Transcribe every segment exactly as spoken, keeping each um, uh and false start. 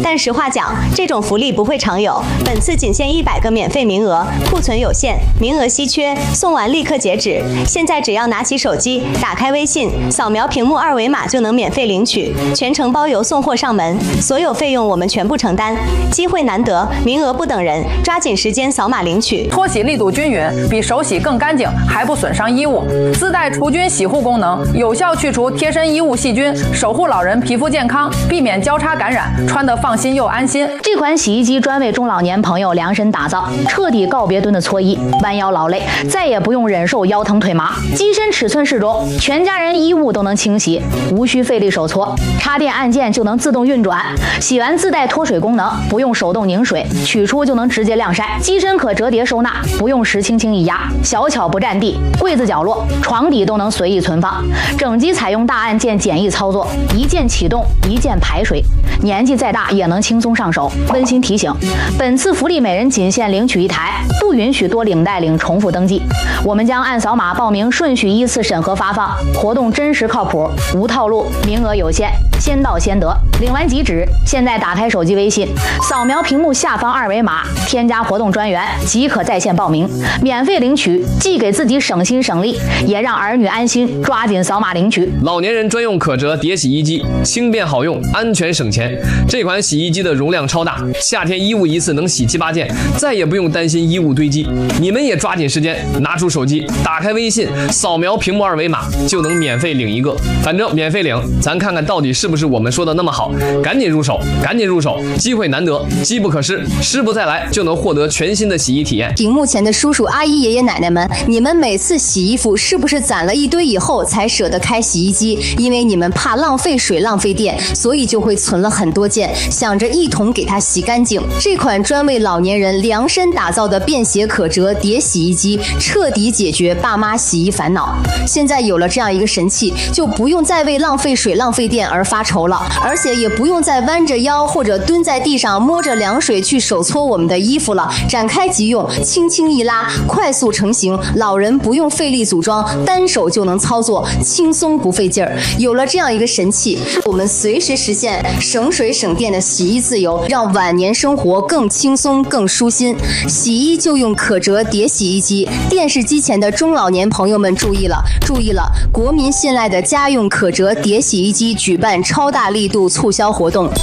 但实话讲，这种福利不会常有。本次仅限一百个免费名额，库存有限，名额稀缺，送完立刻截止。现在只要拿起手机，打开微信，扫描屏幕二维码就能免费领取，全程包邮送货上门，所有费用我们全部承担。机会难得，名额不等人，抓紧时间扫码领取。 脱洗力度均匀，比手洗更干净，还不损伤衣物，自带除菌洗护功能，有效去除贴身衣物细菌，守护老人皮肤健康，避免交叉感染，穿得放心又安心。 这款洗衣机专为中老年朋友量身打造，彻底告别蹲的搓衣、弯腰劳累，再也不用忍受腰疼腿麻。机身尺寸适中，全家人衣物都能清洗，无需费力手搓，插电按键就能自动运转。洗完自带脱水功能，不用手动拧水，取出就能直接晾晒。机身可折叠收纳，不用时轻轻一压，小巧不占地，柜子角落、床底都能随意存放。整机采用大按键简易操作，一键启动，一键排水，年纪再大也能轻松上手。温馨提醒，本次福利每人仅限领取一台，不允许多领带领重复登记。我们将按扫码报名顺序依次审核发放，活动真实靠谱，无套路，名额有限，先到先得，领完即止。现在打开手机微信，扫描屏幕下方二维码，添加活动专员即可在线报名，免费领取，既给自己省心省力，也让儿女安心。抓紧扫码领取。 老年人专用可折叠洗衣机，轻便好用，安全省钱。这款洗衣机的容量超大，夏天衣物一次能洗七八件，再也不用担心衣物堆积。你们也抓紧时间，拿出手机，打开微信，扫描屏幕二维码，就能免费领一个。反正免费领，咱看看到底是不是我们说的那么好。赶紧入手，赶紧入手，机会难得，机不可失，失不再来，就能获得全新的洗衣体验。 屏幕前的叔叔阿姨爷爷奶奶们，你们每次洗衣服是不是攒了一堆以后才舍得开洗衣机？因为你们怕浪费水浪费电，所以就会存了很多件，想着一同给它洗干净。这款专为老年人量身打造的便携可折叠洗衣机，彻底解决爸妈洗衣烦恼。现在有了这样一个神器，就不用再为浪费水浪费电而发愁了，而且也不用再弯着腰或者蹲在地上摸着凉水去手搓我们的衣服了，展开即用，轻轻一拉，快速成型，老人不用费力组装，单手就能操作，轻松不费劲儿。有了这样一个神器，我们随时实现省水省电的洗衣自由，让晚年生活更轻松更舒心。洗衣就用可折叠洗衣机，电视机前的中老年朋友们注意了，注意了！国民信赖的家用可折叠洗衣机举办超大力度促销活动。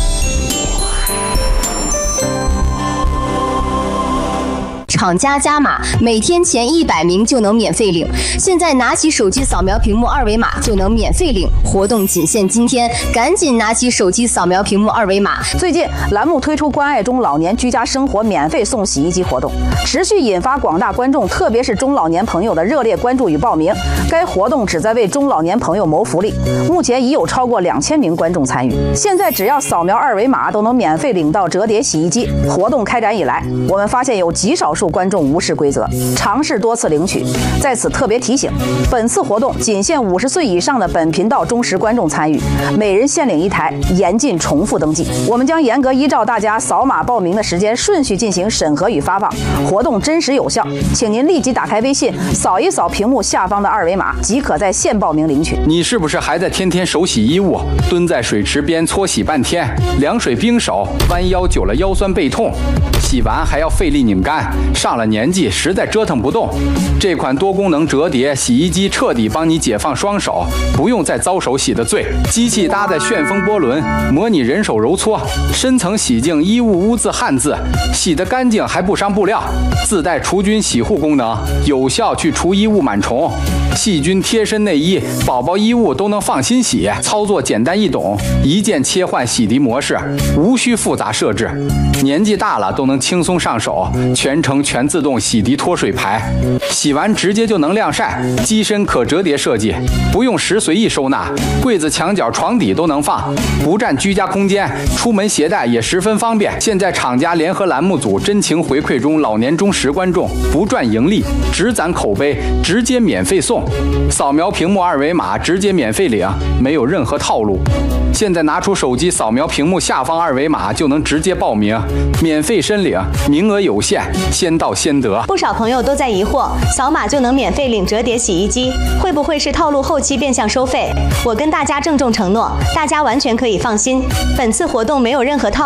厂家加码，每天前一百名就能免费领。现在拿起手机扫描屏幕二维码就能免费领，活动仅限今天，赶紧拿起手机扫描屏幕二维码。 最近栏目推出关爱中老年居家生活免费送洗衣机活动，持续引发广大观众，特别是中老年朋友的热烈关注与报名。该活动旨在为中老年朋友谋福利，目前已有超过两千名观众参与。现在只要扫描二维码都能免费领到折叠洗衣机。活动开展以来，我们发现有极少数观众无视规则，尝试多次领取。在此特别提醒，本次活动仅限五十岁以上的本频道忠实观众参与，每人限领一台，严禁重复登记。我们将严格依照大家扫码报名的时间顺序进行审核与发放，活动真实有效，请您立即打开微信，扫一扫屏幕下方的二维码，即可在线报名领取。 你是不是还在天天手洗衣物，蹲在水池边搓洗半天，凉水冰手，弯腰久了腰酸背痛，洗完还要费力拧干，上了年纪实在折腾不动。这款多功能折叠洗衣机彻底帮你解放双手，不用再遭手洗的罪。机器搭载旋风波轮，模拟人手揉搓，深层洗净衣物污渍汗渍，洗得干净还不伤布料。自带除菌洗护功能，有效去除衣物螨虫、细菌贴身内衣、宝宝衣物都能放心洗。操作简单易懂，一键切换洗涤模式，无需复杂设置。年纪大了都能轻松上手，全程全自动洗涤脱水排，洗完直接就能晾晒。机身可折叠设计，不用时随意收纳，柜子、墙角、床底都能放，不占居家空间，出门携带也十分方便。现在厂家联合栏目组真情回馈中老年忠实观众，不赚盈利，只攒口碑，直接免费送。扫描屏幕二维码直接免费领，没有任何套路。现在拿出手机扫描屏幕下方二维码就能直接报名，免费申领，名额有限，先到先得。 不少朋友都在疑惑，扫码就能免费领折叠洗衣机，会不会是套路后期变相收费？我跟大家郑重承诺，大家完全可以放心，本次活动没有任何套路。